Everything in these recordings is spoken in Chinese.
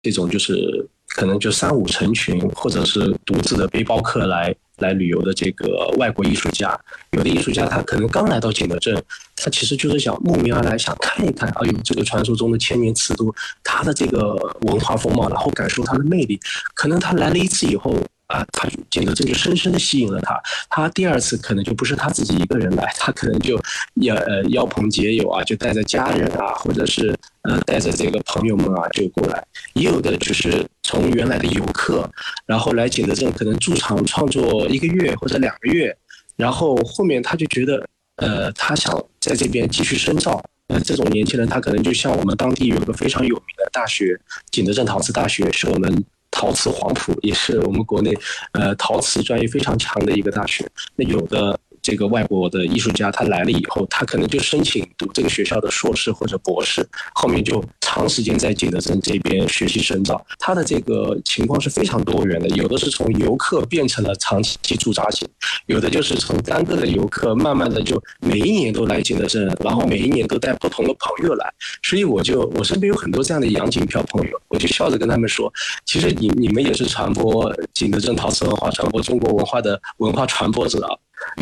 这种就是可能就3-5成群或者是独自的背包客来旅游的这个外国艺术家。有的艺术家他可能刚来到景德镇，他其实就是想慕名而来，想看一看，哎呦，这个传说中的千年瓷都，它的这个文化风貌，然后感受它的魅力。可能他来了一次以后他景德镇就深深的吸引了他。他第2次可能就不是他自己一个人来，他可能就邀朋结友就带着家人或者是带着这个朋友们就过来。也有的就是从原来的游客，然后来景德镇可能驻场创作1个月或者2个月，然后后面他就觉得他想在这边继续深造。这种年轻人他可能就像我们当地有一个非常有名的大学，景德镇陶瓷大学，是我们陶瓷黄埔，也是我们国内陶瓷专业非常强的一个大学。那有的这个外国的艺术家他来了以后，他可能就申请读这个学校的硕士或者博士，后面就长时间在景德镇这边学习深造。他的这个情况是非常多元的，有的是从游客变成了长期驻扎型，有的就是从单个的游客慢慢的就每一年都来景德镇，然后每一年都带不同的朋友来。所以我身边有很多这样的洋景漂朋友，我就笑着跟他们说，其实你们也是传播景德镇陶瓷文化、传播中国文化的文化传播者。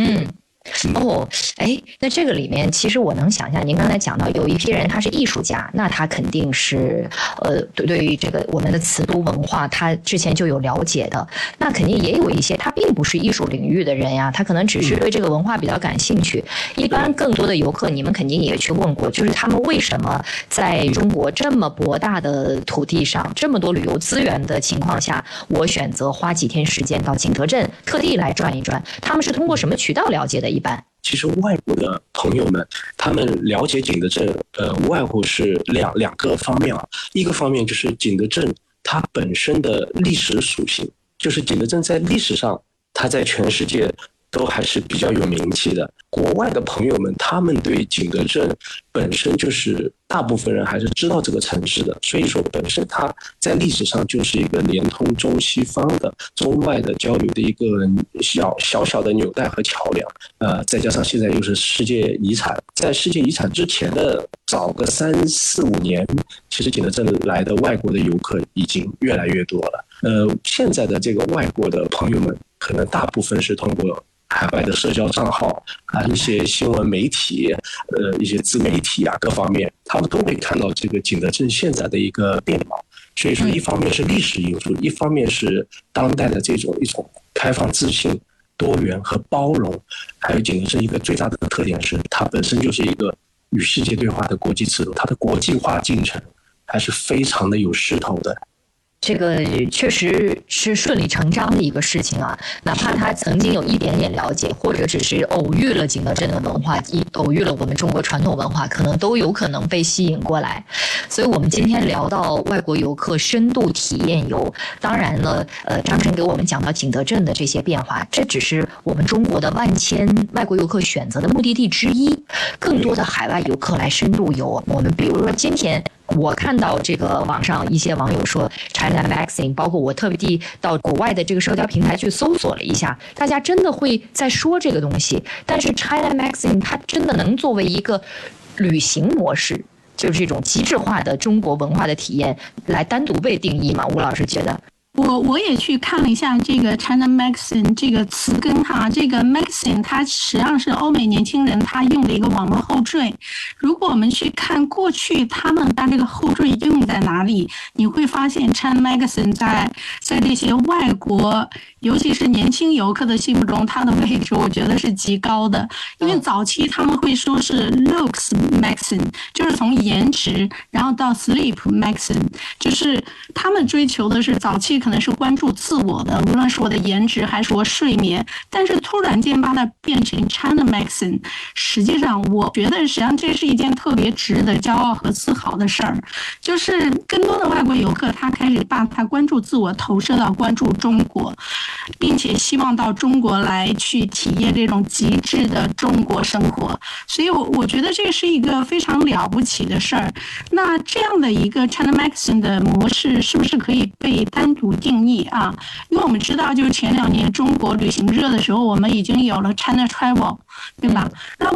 那这个里面其实我能想象，您刚才讲到有一批人他是艺术家，那他肯定是对于这个我们的瓷都文化他之前就有了解的。那肯定也有一些他并不是艺术领域的人呀，他可能只是对这个文化比较感兴趣。一般更多的游客你们肯定也去问过，就是他们为什么在中国这么博大的土地上，这么多旅游资源的情况下，我选择花几天时间到景德镇特地来转一转，他们是通过什么渠道了解的？一般其实外国的朋友们他们了解景德镇无外乎是两个方面一个方面就是景德镇它本身的历史属性，就是景德镇在历史上它在全世界都还是比较有名气的。国外的朋友们他们对景德镇本身就是大部分人还是知道这个城市的，所以说本身它在历史上就是一个连通中西方的中外的交流的一个小的纽带和桥梁。再加上现在又是世界遗产，在世界遗产之前的早个3-4-5年，其实景德镇来的外国的游客已经越来越多了。现在的这个外国的朋友们可能大部分是通过海外的社交账号一些新闻媒体一些自媒体各方面，他们都会看到这个景德镇现在的一个面貌。所以说一方面是历史因素，一方面是当代的一种开放自信、多元和包容。还有景德镇一个最大的特点是它本身就是一个与世界对话的国际制度，它的国际化进程还是非常的有势头的。 这个确实是顺理成章的一个事情哪怕他曾经有一点点了解，或者只是偶遇了景德镇的文化，偶遇了我们中国传统文化，可能都有可能被吸引过来。所以我们今天聊到外国游客深度体验游，当然了张晨给我们讲到景德镇的这些变化，这只是我们中国的万千外国游客选择的目的地之一。更多的海外游客来深度游，我们比如说今天我看到这个网上一些网友说 China Magazine， 包括我特地到国外的这个社交平台去搜索了一下，大家真的会在说这个东西。但是 China Magazine 它真的能作为一个旅行模式，就是这种极致化的中国文化的体验来单独被定义吗？吴老师觉得？ 我也去看了一下这个 China Magazine 这个词根这个 Magazine 它实际上是欧美年轻人他用的一个网络后缀。如果我们去看过去他们把这个后缀用在哪里，你会发现 China Magazine 在这些外国尤其是年轻游客的心目中，它的位置我觉得是极高的。因为早期他们会说是 looks magazine， 就是从颜值然后到 sleep magazine， 就是他们追求的是早期可能是关注自我的，无论是我的颜值还是我睡眠，但是突然间把它变成 China magazine， 实际上我觉得实际上这是一件特别值得骄傲和自豪的事儿，就是更多的外国游客他开始把他关注自我投射到关注中国，并且希望到中国来去体验这种极致的中国生活，所以我觉得这是一个非常了不起的事儿。那这样的一个 China Magazine 的模式是不是可以被单独定义啊？因为我们知道就是前2年中国旅行热的时候，我们已经有了 China Travel， 对吧？那